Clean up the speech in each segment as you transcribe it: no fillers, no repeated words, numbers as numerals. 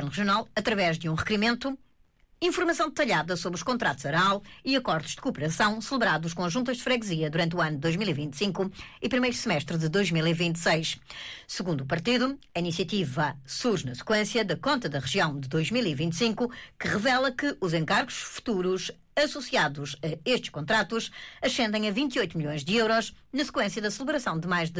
Governo Regional através de um requerimento, informação detalhada sobre os contratos ARAL e acordos de cooperação celebrados com as juntas de freguesia durante o ano de 2025 e primeiro semestre de 2026. Segundo o partido, a iniciativa surge na sequência da conta da região de 2025, que revela que os encargos futuros associados a estes contratos ascendem a 28 milhões de euros, na sequência da celebração de mais de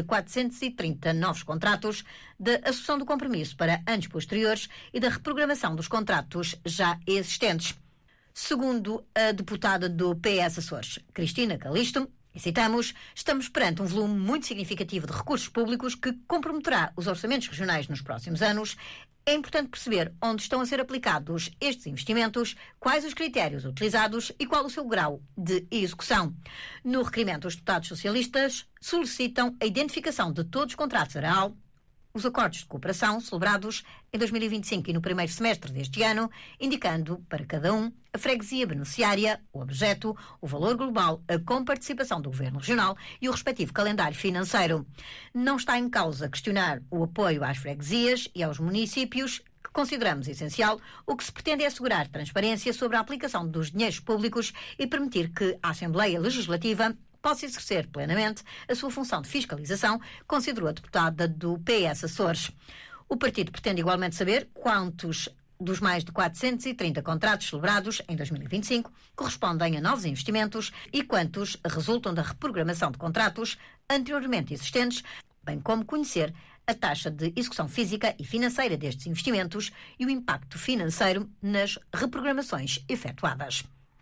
430 novos contratos, da assunção do compromisso para anos posteriores e da reprogramação dos contratos já existentes. Segundo a deputada do PS Açores, Cristina Calisto, e citamos, estamos perante um volume muito significativo de recursos públicos que comprometerá os orçamentos regionais nos próximos anos. É importante perceber onde estão a ser aplicados estes investimentos, quais os critérios utilizados e qual o seu grau de execução. No requerimento, os deputados socialistas solicitam a identificação de todos os contratos ARAL, os acordos de cooperação celebrados em 2025 e no primeiro semestre deste ano, indicando para cada um a freguesia beneficiária, o objeto, o valor global, a comparticipação do Governo Regional e o respectivo calendário financeiro. Não está em causa questionar o apoio às freguesias e aos municípios, que consideramos essencial. O que se pretende é assegurar transparência sobre a aplicação dos dinheiros públicos e permitir que a Assembleia Legislativa possa exercer plenamente a sua função de fiscalização, considerou a deputada do PS Açores. O partido pretende igualmente saber quantos dos mais de 430 contratos celebrados em 2025 correspondem a novos investimentos e quantos resultam da reprogramação de contratos anteriormente existentes, bem como conhecer a taxa de execução física e financeira destes investimentos e o impacto financeiro nas reprogramações efetuadas.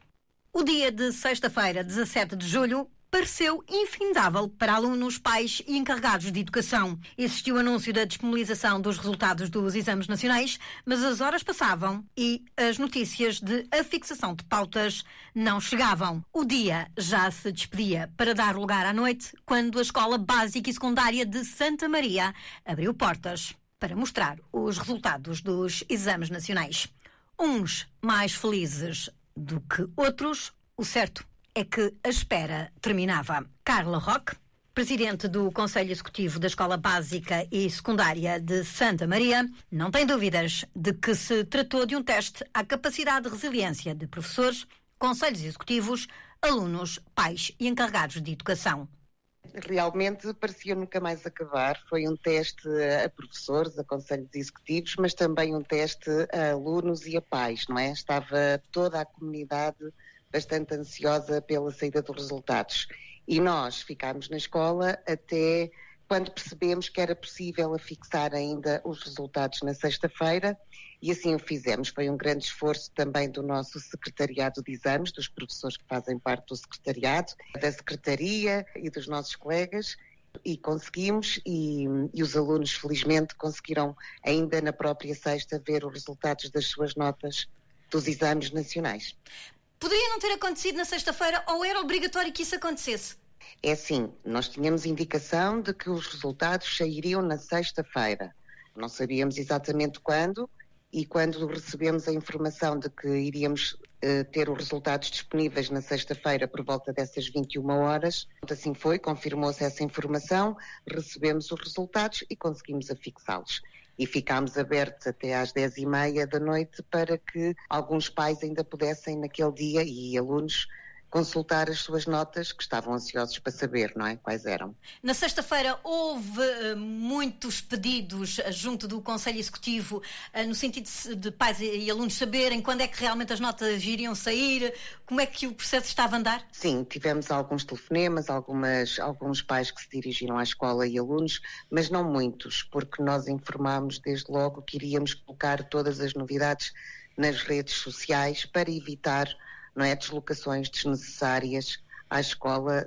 O dia de sexta-feira, 17 de julho, pareceu infindável para alunos, pais e encarregados de educação. Existiu o anúncio da disponibilização dos resultados dos exames nacionais, mas as horas passavam e as notícias de afixação de pautas não chegavam. O dia já se despedia para dar lugar à noite, quando a Escola Básica e Secundária de Santa Maria abriu portas para mostrar os resultados dos exames nacionais. Uns mais felizes do que outros, o certo é que a espera terminava. Carla Roque, presidente do Conselho Executivo da Escola Básica e Secundária de Santa Maria, não tem dúvidas de que se tratou de um teste à capacidade de resiliência de professores, conselhos executivos, alunos, pais e encarregados de educação. Realmente parecia nunca mais acabar. Foi um teste a professores, a conselhos executivos, mas também um teste a alunos e a pais, não é? Estava toda a comunidade bastante ansiosa pela saída dos resultados. E nós ficámos na escola até quando percebemos que era possível afixar ainda os resultados na sexta-feira, e assim o fizemos. Foi um grande esforço também do nosso secretariado de exames, dos professores que fazem parte do secretariado, da secretaria e dos nossos colegas, e conseguimos, e os alunos felizmente conseguiram ainda na própria sexta ver os resultados das suas notas dos exames nacionais. Poderia não ter acontecido na sexta-feira ou era obrigatório que isso acontecesse? É assim, nós tínhamos indicação de que os resultados sairiam na sexta-feira. Não sabíamos exatamente quando, e quando recebemos a informação de que iríamos ter os resultados disponíveis na sexta-feira por volta dessas 21 horas, assim foi, confirmou-se essa informação, recebemos os resultados e conseguimos afixá-los. E ficámos abertos até às 10h30 da noite para que alguns pais ainda pudessem naquele dia, e alunos, consultar as suas notas, que estavam ansiosos para saber, não é? Quais eram. Na sexta-feira houve muitos pedidos junto do Conselho Executivo, no sentido de pais e alunos saberem quando é que realmente as notas iriam sair, como é que o processo estava a andar? Sim, tivemos alguns telefonemas, alguns pais que se dirigiram à escola e alunos, mas não muitos, porque nós informámos desde logo que iríamos colocar todas as novidades nas redes sociais para evitar, não é, deslocações desnecessárias à escola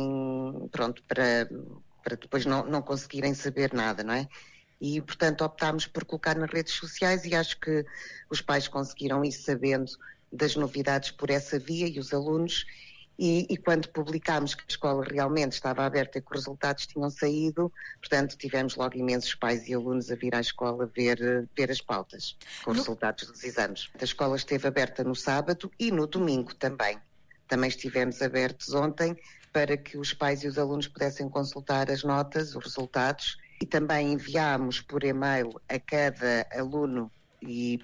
para depois não conseguirem saber nada, não é? E, portanto, optámos por colocar nas redes sociais, e acho que os pais conseguiram ir sabendo das novidades por essa via, e os alunos, e quando publicámos que a escola realmente estava aberta e que os resultados tinham saído, portanto, tivemos logo imensos pais e alunos a vir à escola ver as pautas com os resultados dos exames. A escola esteve aberta no sábado e no domingo também. Também estivemos abertos ontem para que os pais e os alunos pudessem consultar as notas, os resultados, e também enviámos por e-mail a cada aluno e